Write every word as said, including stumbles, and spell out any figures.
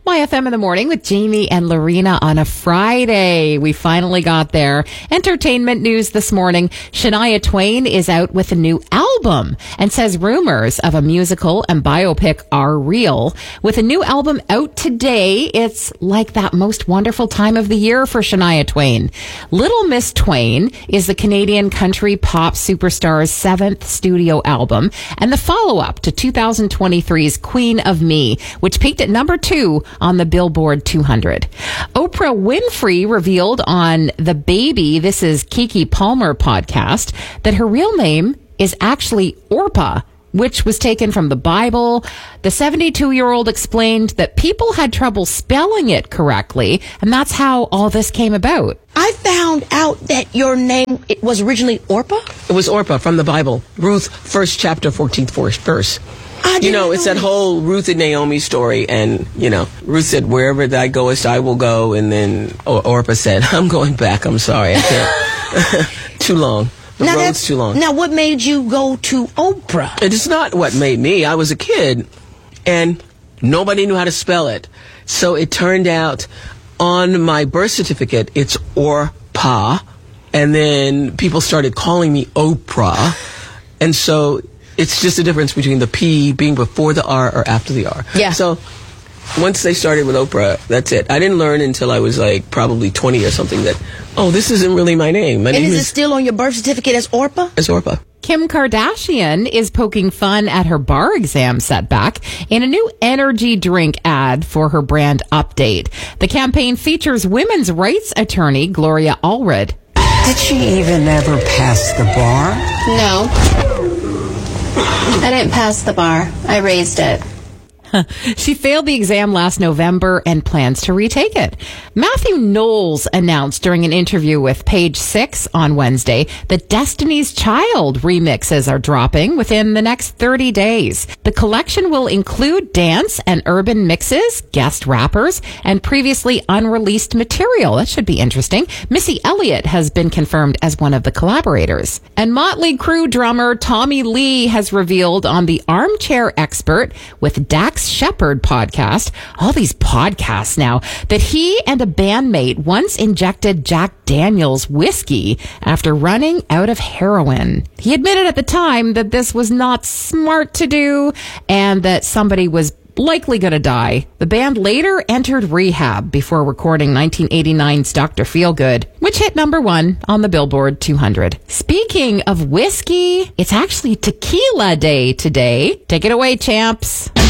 My F M in the morning with Jamie and Lorena on a Friday. We finally got there. Entertainment news this morning. Shania Twain is out with a new album and says rumors of a musical and biopic are real. With a new album out today, it's like that most wonderful time of the year for Shania Twain. Little Miss Twain is the Canadian country pop superstar's seventh studio album and the follow-up to two thousand twenty-three's Queen of Me, which peaked at number two on the Billboard two hundred. Oprah Winfrey revealed on The Baby, this is Keke Palmer podcast, that her real name is actually Orpah, which was taken from the Bible. The seventy-two-year-old explained that people had trouble spelling it correctly, and that's how all this came about. I found out that your name it was originally Orpah? It was Orpah from the Bible. Ruth, first chapter, fourteenth verse. You know, it's that whole Ruth and Naomi story, and, you know, Ruth said, wherever thou goest, I will go, and then Or- Orpah said, I'm going back, I'm sorry, I can't. Too long. The now road's too long. Now, what made you go to Oprah? It is not what made me. I was a kid, and nobody knew how to spell it. So it turned out on my birth certificate, it's Orpah, and then people started calling me Oprah, and so it's just a difference between the P being before the R or after the R. Yeah. So once they started with Oprah, that's it. I didn't learn until I was like probably twenty or something that, oh, this isn't really my name. My and name is is it still on your birth certificate as Orpah? As Orpah. Kim Kardashian is poking fun at her bar exam setback in a new energy drink ad for her brand Update. The campaign features women's rights attorney Gloria Allred. Did she even ever pass the bar? No. I didn't pass the bar. I raised it. She failed the exam last November and plans to retake it. Matthew Knowles announced during an interview with Page Six on Wednesday that Destiny's Child remixes are dropping within the next thirty days. The collection will include dance and urban mixes, guest rappers, and previously unreleased material. That should be interesting. Missy Elliott has been confirmed as one of the collaborators. And Motley Crue drummer Tommy Lee has revealed on the Armchair Expert with Dax Shepard podcast, all these podcasts now, that he and a bandmate once injected Jack Daniel's whiskey after running out of heroin. He admitted at the time that this was not smart to do and that somebody was likely going to die. The band later entered rehab before recording nineteen eighty-nine's Doctor Feelgood, which hit number one on the Billboard two hundred. Speaking of whiskey, it's actually tequila day today. Take it away, champs.